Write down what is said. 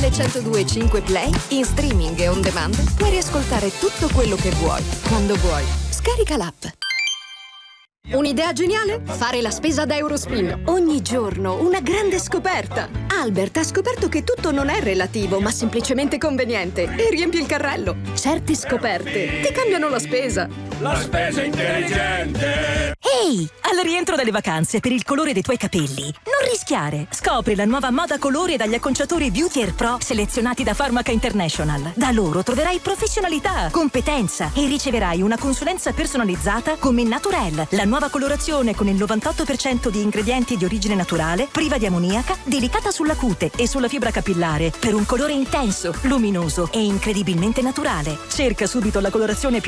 102.5 Play, in streaming e on demand, puoi riascoltare tutto quello che vuoi, quando vuoi. Scarica l'app. Un'idea geniale? Fare la spesa da Eurospin. Ogni giorno una grande scoperta. Albert ha scoperto che tutto non è relativo, ma semplicemente conveniente. E riempi il carrello. Certe scoperte ti cambiano la spesa. La spesa intelligente! Ehi! Al rientro dalle vacanze, per il colore dei tuoi capelli, non rischiare! Scopri la nuova moda colore dagli acconciatori Beauty Air Pro selezionati da Pharmaca International. Da loro troverai professionalità, competenza e riceverai una consulenza personalizzata come Naturel, la nuova colorazione con il 98% di ingredienti di origine naturale, priva di ammoniaca, delicata sulla cute e sulla fibra capillare, per un colore intenso, luminoso e incredibilmente naturale. Cerca subito la colorazione più